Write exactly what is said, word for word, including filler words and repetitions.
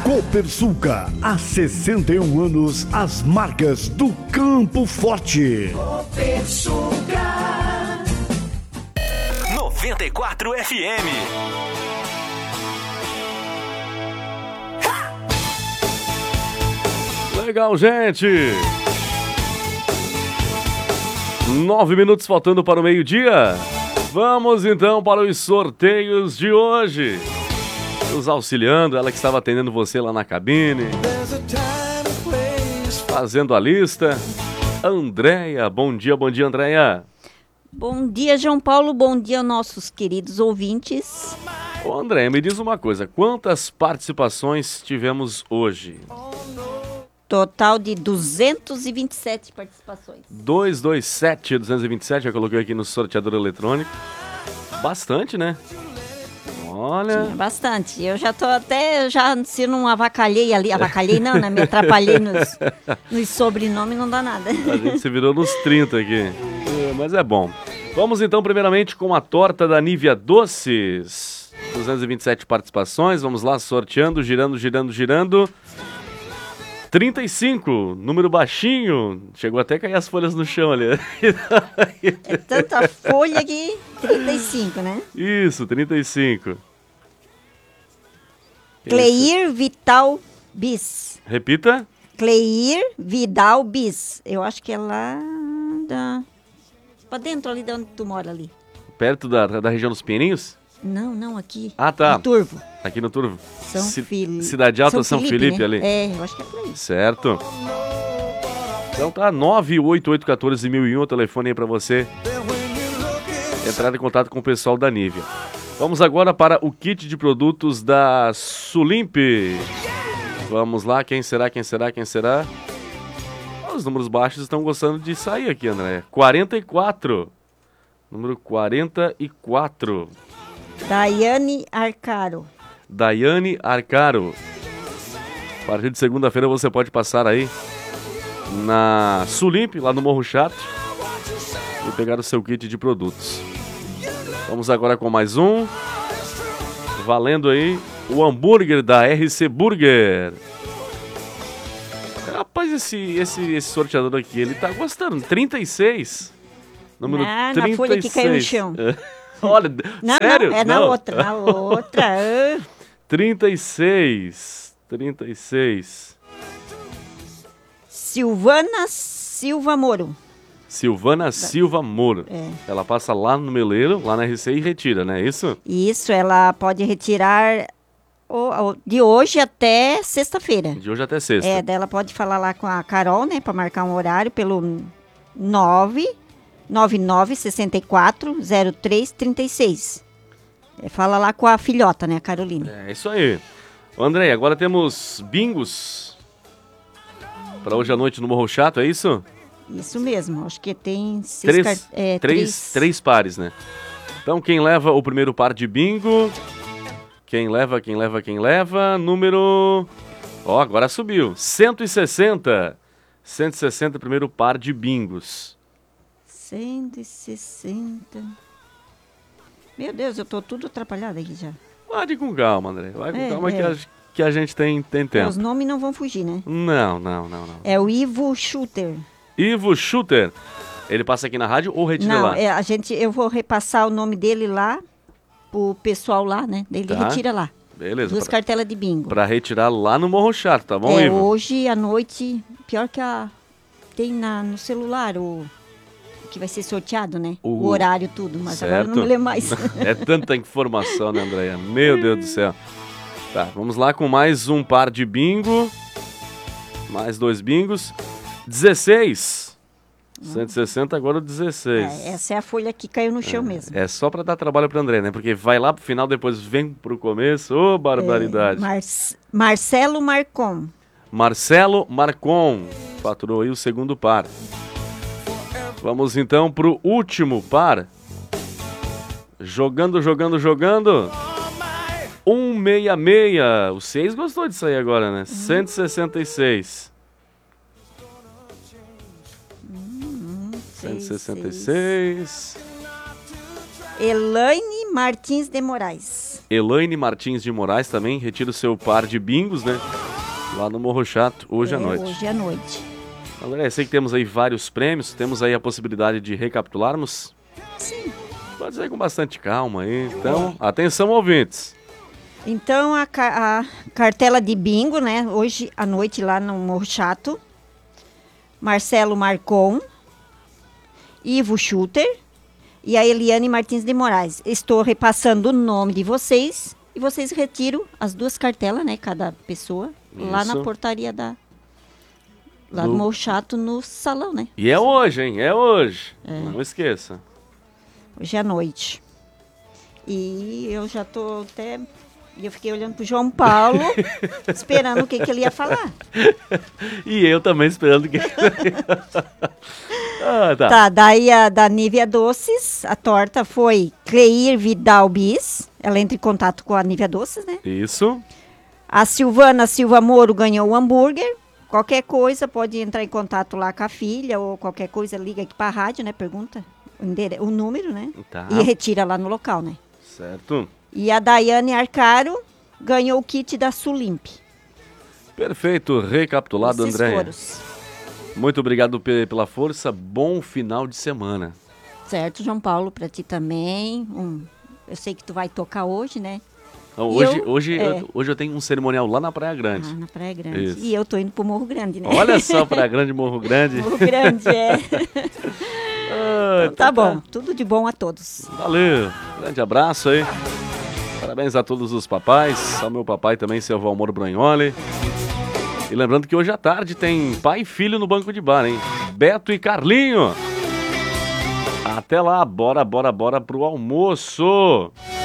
Copersuca, há sessenta e um anos, as marcas do Campo Forte. Copersuca noventa e quatro F M. Legal, gente. Nove minutos faltando para o meio-dia. Vamos então para os sorteios de hoje. Nos auxiliando, ela que estava atendendo você lá na cabine, fazendo a lista. Andréia, bom dia, bom dia, Andréia. Bom dia, João Paulo, bom dia, nossos queridos ouvintes. Ô, Andréia, me diz uma coisa, quantas participações tivemos hoje? Total de duzentas e vinte e sete participações. duzentos e vinte e sete, duzentos e vinte e sete, já coloquei aqui no sorteador eletrônico. Bastante, né? Olha. Tinha bastante. Eu já tô até, já se não avacalhei ali, avacalhei não, né? Me atrapalhei nos, nos sobrenomes, não dá nada. A gente se virou nos trinta aqui, é, mas é bom. Vamos então primeiramente com a torta da Nívia Doces. duzentas e vinte e sete participações, vamos lá sorteando, girando, girando, girando. trinta e cinco, número baixinho. Chegou até a cair as folhas no chão ali. É tanta folha que trinta e cinco, né? Isso, trinta e cinco. Cleir Vital Bis. Repita. Cleir Vidal Bis. Eu acho que é lá da... pra dentro ali de onde tu mora ali. Perto da, da região dos Pinheirinhos? Não, não, aqui. Ah, tá. No Turvo. Aqui no Turvo. São C- Fili- Cidade Alta, São, São Felipe, Felipe, né? ali. É, eu acho que é por aí. Certo. Então tá, nove oito oito um quatro mil e um, o telefone aí pra você entrar em contato com o pessoal da Nívia. Vamos agora para o kit de produtos da Sulimp. Vamos lá, quem será, quem será, quem será? Os números baixos estão gostando de sair aqui, André. quarenta e quatro. Número quarenta e quatro. Daiane Arcaro. Daiane Arcaro. A partir de segunda-feira você pode passar aí na Sulimp, lá no Morro Chato, e pegar o seu kit de produtos. Vamos agora com mais um. Valendo aí o hambúrguer da R C Burger. Rapaz, esse, esse, esse sorteador aqui, ele tá gostando. trinta e seis. Número Ah, trinta e seis. na folha que caiu no chão. Olha, Não, sério? não, é na outra, na outra. ah. trinta e seis. trinta e seis. Silvana Silva Moro. Silvana Silva Moro. É. Ela passa lá no meleiro, lá na R C e retira, não é isso? Isso, ela pode retirar o- o- de hoje até sexta-feira. De hoje até sexta. É, daí ela pode falar lá com a Carol, né, para marcar um horário pelo nove nove nove seis quatro zero três três seis. É, fala lá com a filhota, né, a Carolina. É isso aí. Ô, André, agora temos bingos para hoje à noite no Morro Chato, é isso? Isso mesmo, acho que tem seis Três, car- é, três, três- três pares, né? Então, quem leva o primeiro par de bingo? Quem leva, quem leva, quem leva? Número... Ó, agora subiu. cento e sessenta. cento e sessenta, primeiro par de bingos. cento e sessenta. Meu Deus, eu tô tudo atrapalhada aqui já. Vai com calma, André. Vai com É, calma é. que a, que a gente tem, tem tempo. Os nomes não vão fugir, né? Não, não, não, não. É o Ivo Schutter. Ivo Schutter. Ele passa aqui na rádio ou retira Não, lá? é, a gente, eu vou repassar o nome dele lá pro pessoal lá, né? Ele Tá. retira lá. Beleza. Duas pra, cartelas de bingo. pra retirar lá no Morro Chato, tá bom, é, Ivo? hoje à noite, pior que a tem na, no celular o que vai ser sorteado, né? O, O- horário, tudo, mas agora eu não Certo. me lembro mais. É tanta informação, né, Andréia? Meu Deus do céu. Tá, vamos lá com mais um par de bingo. Mais dois bingos. dezesseis. cento e sessenta, agora o dezesseis. É, essa é a folha que caiu no chão mesmo. É só pra dar trabalho pro André, né? Porque vai lá pro final, depois vem pro começo. Ô, barbaridade. Mar- Marcelo Marcon. Marcelo Marcon faturou aí o segundo par. Vamos então pro último par. Jogando, jogando, jogando. cento e sessenta e seis. O seis gostou disso aí agora, né? cento e sessenta e seis. cento e sessenta e seis. Elaine Martins de Moraes. Elaine Martins de Moraes também retira o seu par de bingos, né? Lá no Morro Chato, hoje é, à noite. Hoje à noite. Agora, eu sei que temos aí vários prêmios, temos aí a possibilidade de recapitularmos. Sim. Pode ser com bastante calma aí. Então, atenção, ouvintes. Então, a, ca- a cartela de bingo, né? Hoje à noite lá no Morro Chato. Marcelo Marcon, Ivo Schutter e a Eliane Martins de Moraes. Estou repassando o nome de vocês e vocês retiram as duas cartelas, né? Cada pessoa, lá na Isso. portaria da... Lá Do- no Morro Chato, no salão, né? E é hoje, hein? É hoje. É. Não esqueça. Hoje à noite. E eu já tô até... E eu fiquei olhando pro João Paulo, esperando o que, que ele ia falar. E eu também esperando que... ah, tá. Tá, daí a da Nívia Doces, a torta foi Cleir Vidal Bis. Ela entra em contato com a Nívia Doces, né? Isso. A Silvana Silva Moro ganhou o hambúrguer. Qualquer coisa, pode entrar em contato lá com a filha ou qualquer coisa, liga aqui pra rádio, né? Pergunta o, endere- o número, né? Tá. E retira lá no local, né? Certo. E a Daiane Arcaro ganhou o kit da Sulimp. Perfeito. Recapitulado, Esses Andréia. foram os- Muito obrigado pe- pela força. Bom final de semana. Certo, João Paulo, pra ti também. Um, eu sei que tu vai tocar hoje, né? Então, E hoje, eu- hoje, é. eu, hoje eu tenho um cerimonial lá na Praia Grande. Ah, na Praia Grande. Isso. E eu tô indo pro Morro Grande, né? Olha só, Praia Grande, Morro Grande. Morro Grande, é. Ah, Então, tá bom. Tudo de bom a todos. Valeu. Grande abraço aí. Parabéns a todos os papais. Ao meu papai também, seu Valmor Bragnoli. E lembrando que hoje à tarde tem pai e filho no banco de bar, hein? Beto e Carlinho. Até lá, bora, bora, bora pro almoço.